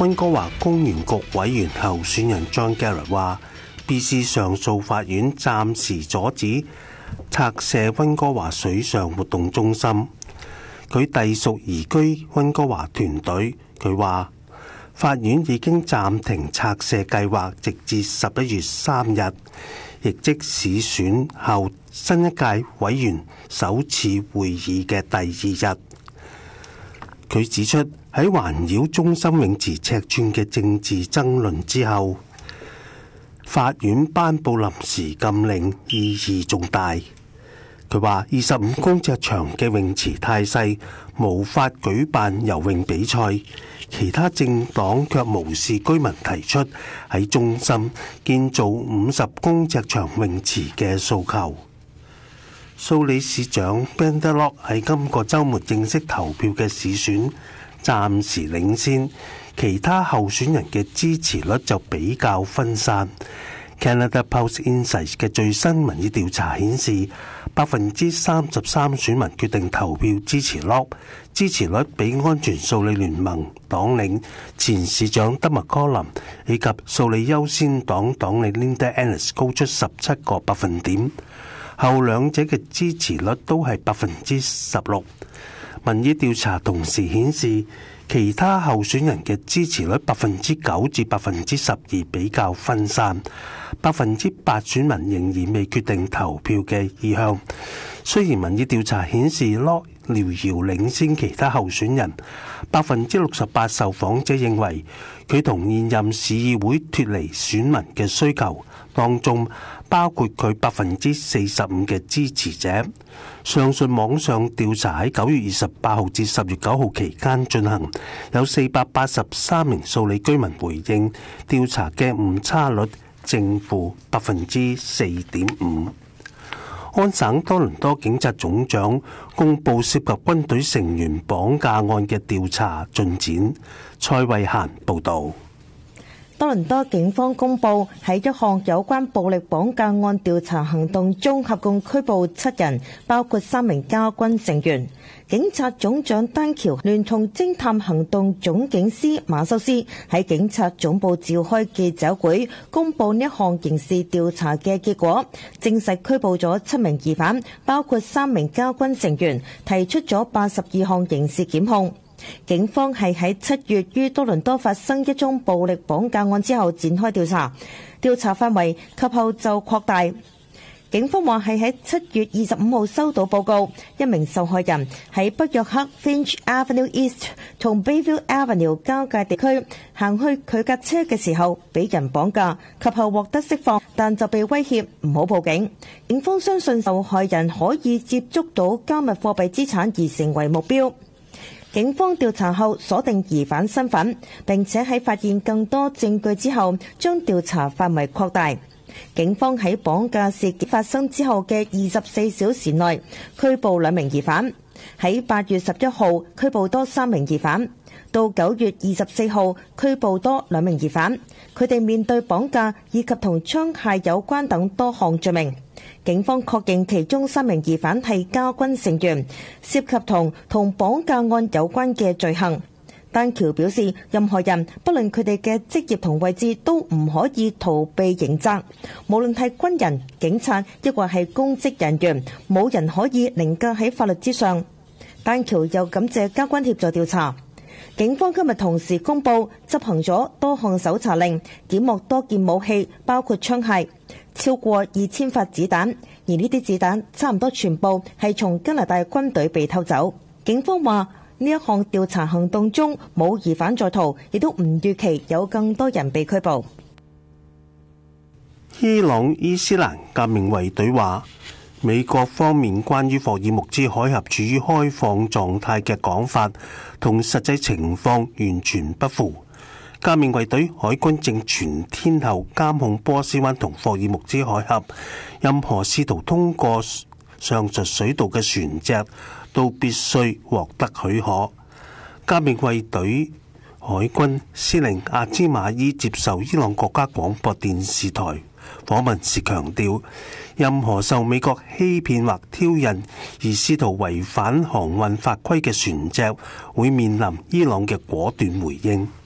溫哥華公園局委員候選人 John Garrett 話 ，BC 上訴法院暫時阻止拆卸溫哥華水上活動中心。佢隸屬移居溫哥華團隊，佢話法院已經暫停拆卸計劃，直至11月3日，亦即市選後新一屆委員首次會議嘅第2日。佢指出，喺環繞中心泳池尺寸嘅政治爭論之後，法院頒布臨時禁令意義重大。佢話25公尺長嘅泳池太細，無法舉辦游泳比賽。其他政黨卻無視居民提出喺中心建造50公尺長泳池嘅訴求。蘇里市長 Brenda Locke 喺今個週末正式投票嘅市選暫時領先，其他候選人嘅支持率就比較分散。Canada Post Insights 嘅最新民意調查顯示，33%選民決定投票支持 Locke， 支持率比安全素利聯盟黨領前市長德麥柯林以及素利優先黨黨領 Linda Ennis 高出17個百分點，後兩者嘅支持率都係16%。民意調查同時顯示，其他候選人嘅支持率9%至12%比較分散，8%選民仍然未決定投票嘅意向。雖然民意調查顯示Locke遙遙領先其他候選人，68%受訪者認為佢同現任市議會脫離選民嘅需求，當中包括佢45%嘅支持者。上述網上調查喺9月28號至10月9號期間進行，有483名素利居民回應調查嘅誤差率正負4.5%。安省多倫多警察總長公佈涉及軍隊成員綁架案嘅調查進展。蔡慧嫻報導。 多倫多警方公佈喺一項有關暴力綁架案調查行動中，合共拘捕7人，包括3名家軍成員。警察總長丹橋聯同偵探行動總警司馬修斯喺警察總部召開記者會，公佈呢項刑事調查嘅結果，證實拘捕咗7名疑犯，包括3名家軍成員，提出咗82項刑事檢控。警方係喺7月於多倫多發生一宗暴力綁架案之後展開調查，調查範圍及後就擴大。警方話係喺7月25號收到報告，一名受害人喺北約克 Finch Avenue East 同 Bayview Avenue 交界地區行去佢架車嘅時候俾人綁架，及後獲得釋放，但就被威脅唔好報警。警方相信受害人可以接觸到加密貨幣資產而成為目標。警方調查後鎖定疑犯身份，並且喺發現更多證據之後，將調查範圍擴大。警方喺綁架事件發生之後嘅24小時內拘捕2名疑犯，喺8月11號拘捕多3名疑犯，到9月24號拘捕多2名疑犯。佢哋面對綁架以及同槍械有關等多項罪名。警方確認其中3名疑犯係家軍成員，涉及同綁架案有關嘅罪行。丹橋表示，任何人不論佢哋嘅職業同位置都唔可以逃避刑責，無論係軍人、警察抑或係公職人員，冇人可以凌駕喺法律之上。丹橋又感謝家軍協助調查。警方今日同時公布執行咗多項搜查令，檢獲多件武器，包括槍械，超過2000發子彈，而呢啲子彈差唔多全部係從加拿大軍隊被偷走。警方話呢一項調查行動中冇疑犯在逃，亦都唔預期有更多人被拘捕。 伊朗伊斯蘭革命衛隊話，美國方面關於霍爾木茲海峽處於開放狀態嘅講法同實際情況完全不符。革命衛隊海軍正全天候監控波斯灣同霍爾木茲海峽，任何試圖通過上述水道嘅船隻都必須獲得許可。革命衛隊海軍司令阿茲馬伊接受伊朗國家廣播電視台訪問時強調，任何受美國欺騙或挑釁而試圖違反航運法規嘅船隻會面臨伊朗嘅果斷回應。